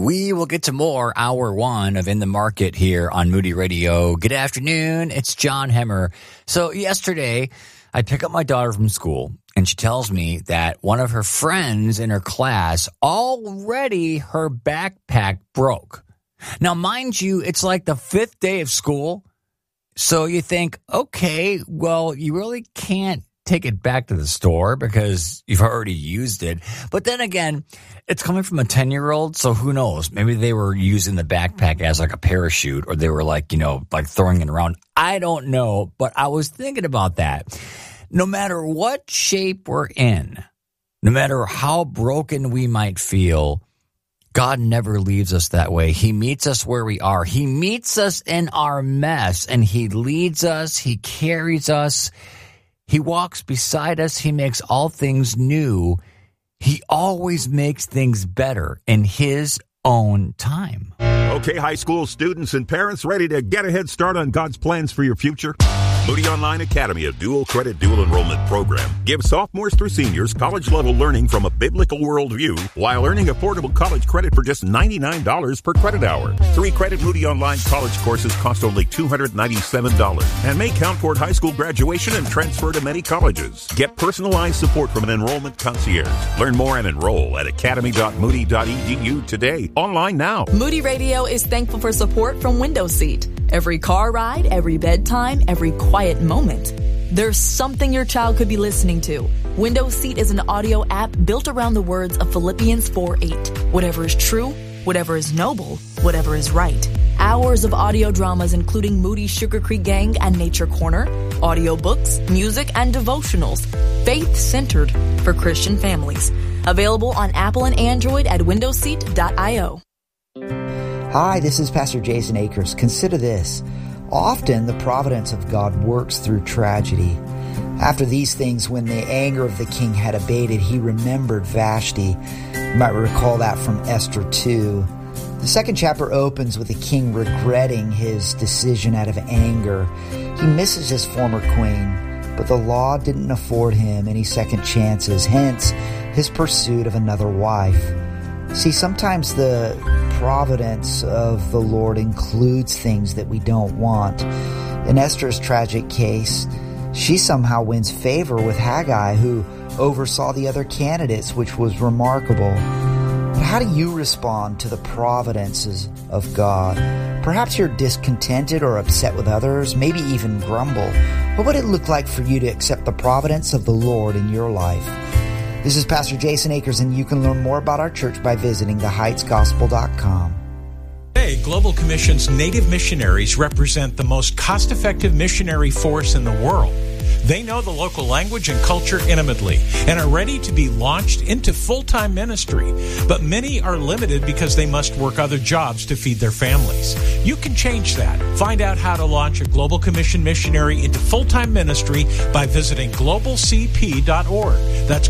We will get to more hour one of In the Market here on Moody Radio. Good afternoon. It's John Hemmer. So yesterday, I pick up my daughter from school, and she tells me that one of her friends in her class, already her backpack broke. Now, mind you, it's like the fifth day of school. So you think, okay, well, you really can't take it back to the store because you've already used it. But then again, it's coming from a 10-year-old, so who knows? Maybe they were using the backpack as like a parachute, or they were like throwing it around. I don't know, but I was thinking about that. No matter what shape we're in, no matter how broken we might feel, God never leaves us that way. He meets us where we are. He meets us in our mess, and He leads us. He carries us. He walks beside us. He makes all things new. He always makes things better in His own time. Okay, high school students and parents, ready to get a head start on God's plans for your future? Moody Online Academy, a dual credit, dual enrollment program, gives sophomores through seniors college-level learning from a biblical worldview while earning affordable college credit for just $99 per credit hour. 3-credit Moody Online college courses cost only $297 and may count toward high school graduation and transfer to many colleges. Get personalized support from an enrollment concierge. Learn more and enroll at academy.moody.edu today. Online now. Moody Radio is thankful for support from Window Seat. Every car ride, every bedtime, every quiet moment. There's something your child could be listening to. Window Seat is an audio app built around the words of Philippians 4:8. Whatever is true, whatever is noble, whatever is right. Hours of audio dramas including Moody Sugar Creek Gang and Nature Corner, audiobooks, music, and devotionals. Faith-centered for Christian families. Available on Apple and Android at windowseat.io. Hi, this is Pastor Jason Akers. Consider this. Often the providence of God works through tragedy. After these things, when the anger of the king had abated, he remembered Vashti. You might recall that from Esther 2. The second chapter opens with the king regretting his decision out of anger. He misses his former queen, but the law didn't afford him any second chances, hence his pursuit of another wife. See, sometimes the providence of the Lord includes things that we don't want. In Esther's tragic case, she somehow wins favor with Haggai, who oversaw the other candidates, which was remarkable. But how do you respond to the providences of God? Perhaps you're discontented or upset with others, maybe even grumble. What would it look like for you to accept the providence of the Lord in your life? This is Pastor Jason Akers, and you can learn more about our church by visiting theheightsgospel.com. Today, Global Commission's Native missionaries represent the most cost-effective missionary force in the world. They know the local language and culture intimately and are ready to be launched into full-time ministry. But many are limited because they must work other jobs to feed their families. You can change that. Find out how to launch a Global Commission missionary into full-time ministry by visiting globalcp.org. That's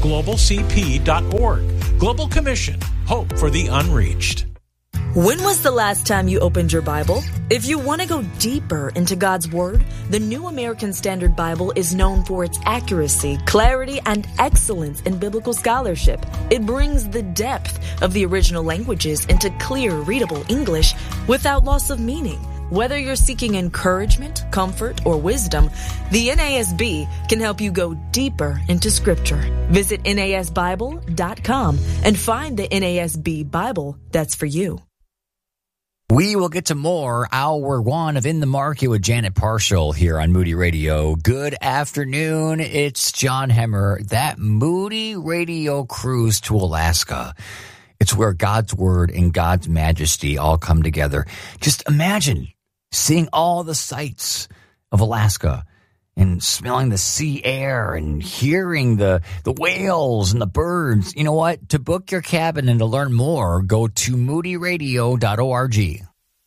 globalcp.org. Global Commission. Hope for the unreached. When was the last time you opened your Bible? If you want to go deeper into God's Word, the New American Standard Bible is known for its accuracy, clarity, and excellence in biblical scholarship. It brings the depth of the original languages into clear, readable English without loss of meaning. Whether you're seeking encouragement, comfort, or wisdom, the NASB can help you go deeper into Scripture. Visit NASBible.com and find the NASB Bible that's for you. We will get to more hour one of In the Market with Janet Parshall here on Moody Radio. Good afternoon. It's John Hemmer. That Moody Radio cruise to Alaska. It's where God's Word and God's majesty all come together. Just imagine seeing all the sights of Alaska and smelling the sea air and hearing the whales and the birds. You know what? To book your cabin and to learn more, go to moodyradio.org.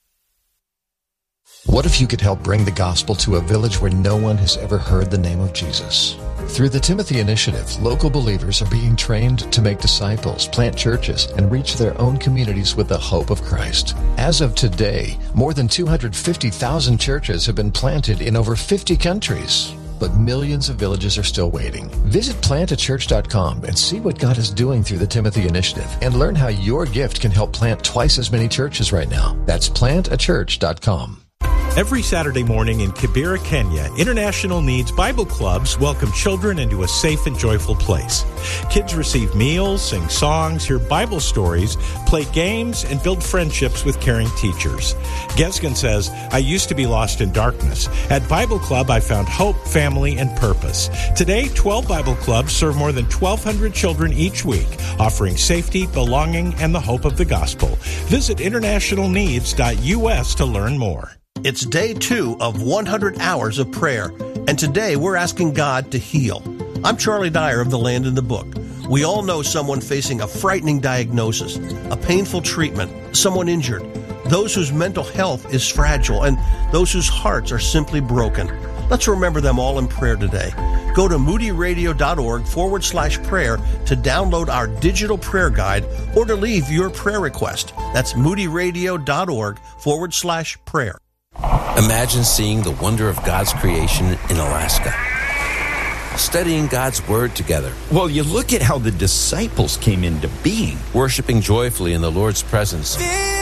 What if you could help bring the gospel to a village where no one has ever heard the name of Jesus? Through the Timothy Initiative, local believers are being trained to make disciples, plant churches, and reach their own communities with the hope of Christ. As of today, more than 250,000 churches have been planted in over 50 countries. but millions of villages are still waiting. Visit plantachurch.com and see what God is doing through the Timothy Initiative and learn how your gift can help plant twice as many churches right now. That's plantachurch.com. Every Saturday morning in Kibera, Kenya, International Needs Bible Clubs welcome children into a safe and joyful place. Kids receive meals, sing songs, hear Bible stories, play games, and build friendships with caring teachers. Gesgen says, I used to be lost in darkness. At Bible Club, I found hope, family, and purpose. Today, 12 Bible Clubs serve more than 1,200 children each week, offering safety, belonging, and the hope of the gospel. Visit internationalneeds.us to learn more. It's day 2 of 100 hours of prayer, and today we're asking God to heal. I'm Charlie Dyer of The Land in the Book. We all know someone facing a frightening diagnosis, a painful treatment, someone injured, those whose mental health is fragile, and those whose hearts are simply broken. Let's remember them all in prayer today. Go to moodyradio.org/prayer to download our digital prayer guide or to leave your prayer request. That's moodyradio.org/prayer. Imagine seeing the wonder of God's creation in Alaska. Studying God's Word together. Well, you look at how the disciples came into being. Worshiping joyfully in the Lord's presence.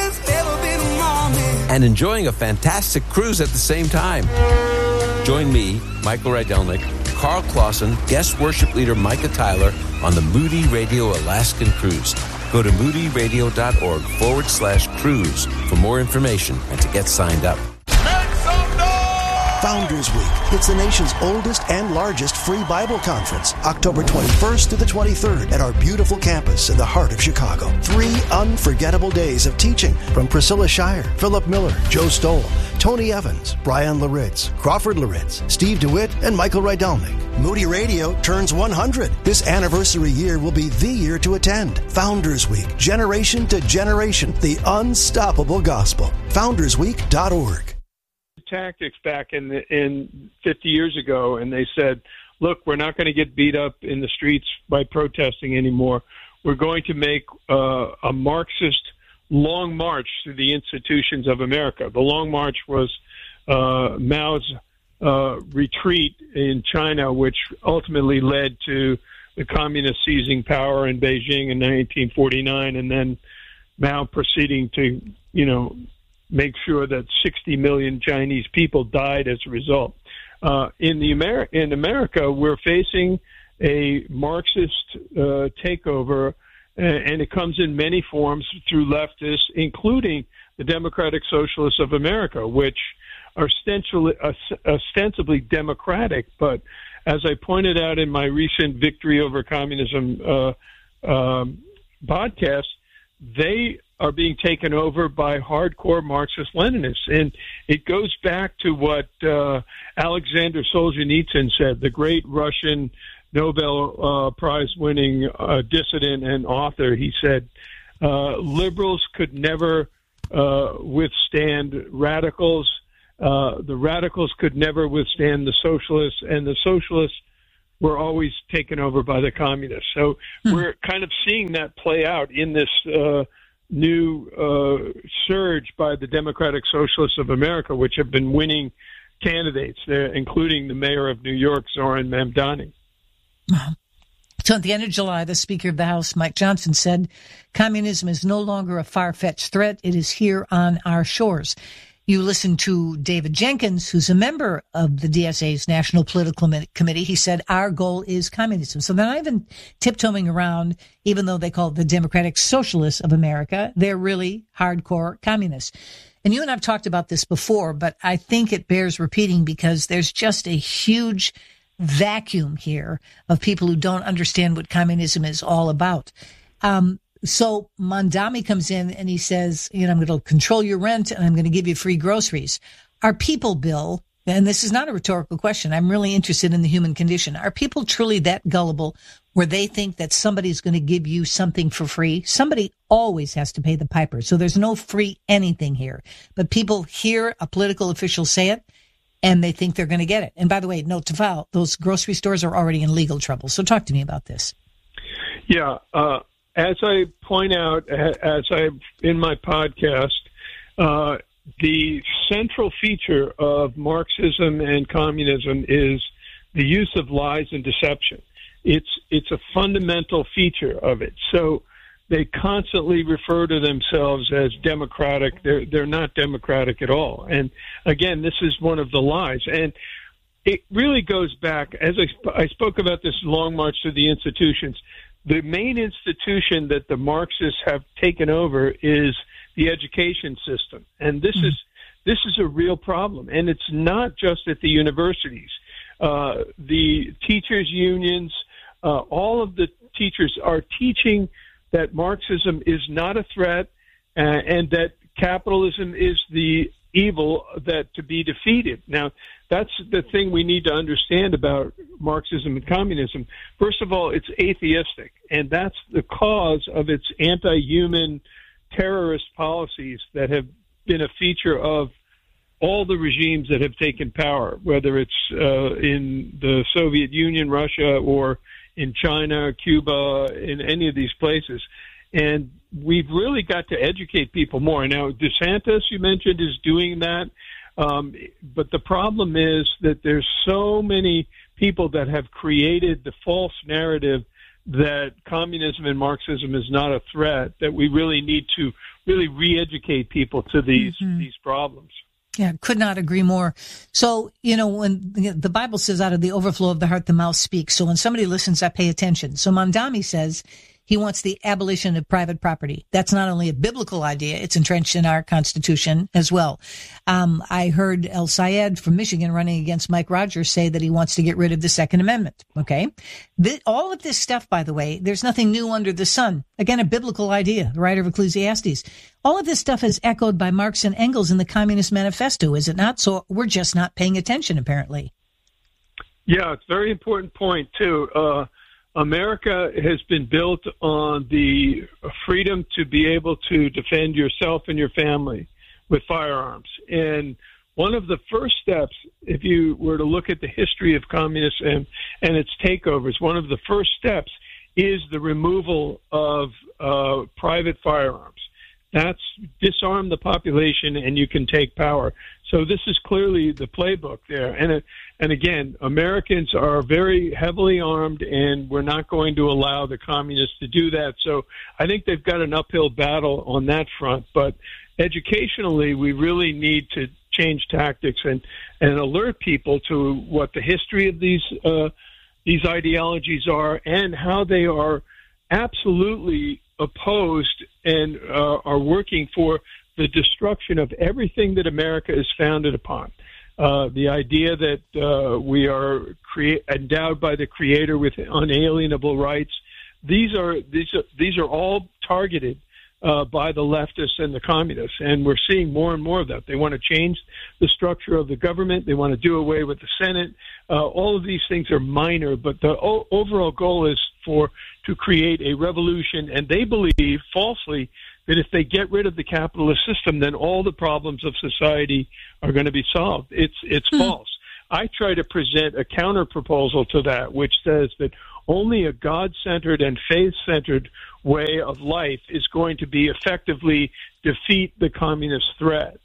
And enjoying a fantastic cruise at the same time. Join me, Michael Rydelnik, Carl Clausen, guest worship leader Micah Tyler on the Moody Radio Alaskan Cruise. Go to moodyradio.org/cruise for more information and to get signed up. Founders Week. It's the nation's oldest and largest free Bible conference, October 21st to the 23rd at our beautiful campus in the heart of Chicago. 3 unforgettable days of teaching from Priscilla Shire, Philip Miller, Joe Stoll, Tony Evans, Brian Laritz, Crawford Laritz, Steve DeWitt, and Michael Rydelnik. Moody Radio turns 100. This anniversary year will be the year to attend. Founders Week, generation to generation, the unstoppable gospel. FoundersWeek.org. Tactics back in 50 years ago, and they said, look, we're not going to get beat up in the streets by protesting anymore. We're going to make a Marxist long march through the institutions of America. The long march was Mao's retreat in China, which ultimately led to the communists seizing power in Beijing in 1949, and then Mao proceeding to, make sure that 60 million Chinese people died as a result. In America, we're facing a Marxist takeover, and it comes in many forms through leftists, including the Democratic Socialists of America, which are ostensibly democratic, but as I pointed out in my recent Victory Over Communism podcast, they are being taken over by hardcore Marxist-Leninists. And it goes back to what Alexander Solzhenitsyn said, the great Russian Nobel Prize-winning dissident and author. He said, liberals could never withstand radicals. The radicals could never withstand the socialists, and the socialists were always taken over by the communists. So we're kind of seeing that play out in this new surge by the Democratic Socialists of America, which have been winning candidates, including the mayor of New York, Zoran Mamdani. So at the end of July, the Speaker of the House, Mike Johnson, said communism is no longer a far-fetched threat. It is here on our shores. You listen to David Jenkins, who's a member of the DSA's National Political Committee. He said, our goal is communism. So they're not even tiptoeing around, even though they call it the Democratic Socialists of America. They're really hardcore communists. And you and I have talked about this before, but I think it bears repeating because there's just a huge vacuum here of people who don't understand what communism is all about. So Mamdani comes in and he says, I'm going to control your rent and I'm going to give you free groceries. Are people, Bill, and this is not a rhetorical question, I'm really interested in the human condition. Are people truly that gullible where they think that somebody's going to give you something for free? Somebody always has to pay the piper. So there's no free anything here. But people hear a political official say it and they think they're going to get it. And by the way, note to file, those grocery stores are already in legal trouble. So talk to me about this. Yeah, as I point out, in my podcast, the central feature of Marxism and communism is the use of lies and deception. It's a fundamental feature of it. So they constantly refer to themselves as democratic. They're not democratic at all. And again, this is one of the lies. And it really goes back, as I spoke about this long march through the institutions. The main institution that the Marxists have taken over is the education system. And this is a real problem. And it's not just at the universities. The teachers' unions, all of the teachers are teaching that Marxism is not a threat and that capitalism is the evil that to be defeated. Now, that's the thing we need to understand about Marxism and communism. First of all, it's atheistic, and that's the cause of its anti-human terrorist policies that have been a feature of all the regimes that have taken power, whether it's in the Soviet Union, Russia, or in China, Cuba, in any of these places. And we've really got to educate people more. Now, DeSantis, you mentioned, is doing that. But the problem is that there's so many people that have created the false narrative that communism and Marxism is not a threat, that we really need to really re-educate people to these problems. Yeah, could not agree more. So, when the Bible says out of the overflow of the heart, the mouth speaks. So when somebody listens, I pay attention. So Mamdani says he wants the abolition of private property. That's not only a biblical idea, it's entrenched in our Constitution as well. I heard El Sayed from Michigan running against Mike Rogers say that he wants to get rid of the Second Amendment. Okay. All of this stuff, by the way, there's nothing new under the sun. Again, a biblical idea, the writer of Ecclesiastes. All of this stuff is echoed by Marx and Engels in the Communist Manifesto, is it not? So we're just not paying attention, apparently. Yeah, it's a very important point, too. America has been built on the freedom to be able to defend yourself and your family with firearms. And one of the first steps, if you were to look at the history of communism and its takeovers, one of the first steps is the removal of private firearms. That's disarm the population and you can take power. So this is clearly the playbook there. And again, Americans are very heavily armed, and we're not going to allow the communists to do that. So I think they've got an uphill battle on that front. But educationally, we really need to change tactics and alert people to what the history of these ideologies are and how they are absolutely opposed and are working for the destruction of everything that America is founded upon. The idea that we are endowed by the Creator with unalienable rights. These are all targeted by the leftists and the communists, and we're seeing more and more of that. They want to change the structure of the government. They want to do away with the Senate. All of these things are minor, but the overall goal is to create a revolution, and they believe falsely that if they get rid of the capitalist system, then all the problems of society are going to be solved. It's false. I try to present a counter proposal to that, which says that only a God-centered and faith-centered way of life is going to be effectively defeat the communist threat.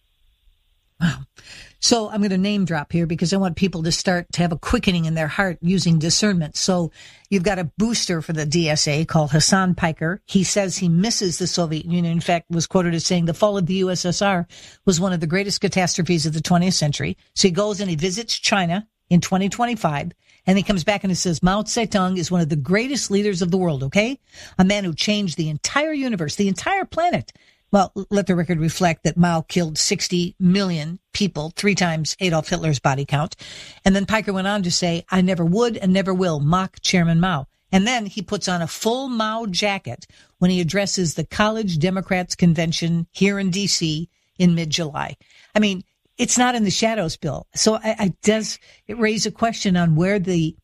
Wow. So I'm going to name drop here because I want people to start to have a quickening in their heart using discernment. So you've got a booster for the DSA called Hassan Piker. He says he misses the Soviet Union. In fact, was quoted as saying the fall of the USSR was one of the greatest catastrophes of the 20th century. So he goes and he visits China in 2025, and he comes back and he says Mao Zedong is one of the greatest leaders of the world, okay? A man who changed the entire universe, the entire planet. Well, let the record reflect that Mao killed 60 million people, 3 times Adolf Hitler's body count. And then Piker went on to say, I never would and never will mock Chairman Mao. And then he puts on a full Mao jacket when he addresses the College Democrats Convention here in D.C. in mid-July. I mean, it's not in the shadows, Bill. So does it raise a question on where the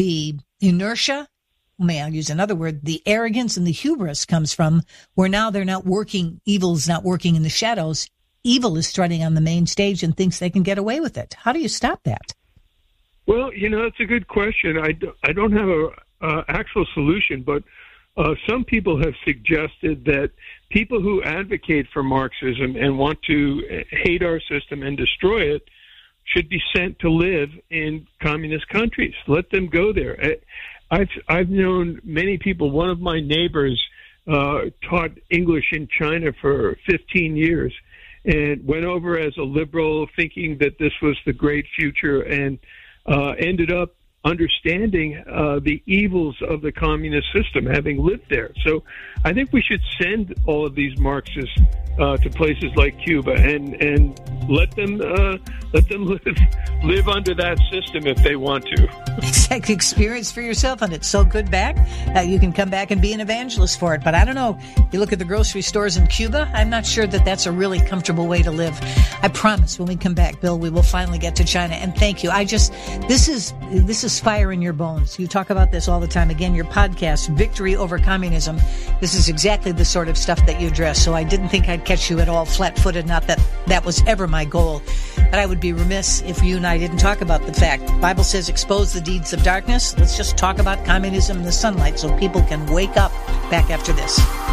inertia, may I use another word, the arrogance and the hubris comes from, where now they're not working, evil's not working in the shadows. Evil is strutting on the main stage and thinks they can get away with it. How do you stop that? Well, that's a good question. I don't have a actual solution, but some people have suggested that people who advocate for Marxism and want to hate our system and destroy it should be sent to live in communist countries. Let them go there. I've known many people. One of my neighbors taught English in China for 15 years and went over as a liberal, thinking that this was the great future, and ended up understanding the evils of the communist system, having lived there. So I think we should send all of these Marxists to places like Cuba and let them live under that system if they want to. Exactly. Experience for yourself, and it's so good back. You can come back and be an evangelist for it. But I don't know. You look at the grocery stores in Cuba, I'm not sure that that's a really comfortable way to live. I promise when we come back, Bill, we will finally get to China. And thank you. This is fire in your bones. You talk about this all the time. Again, your podcast, Victory Over Communism. This is exactly the sort of stuff that you address. So I didn't think I'd catch you at all flat-footed. Not that that was ever my goal. But I would be remiss if you and I didn't talk about the fact. The Bible says expose the deeds of darkness. Let's just talk about communism in the sunlight so people can wake up. Back after this.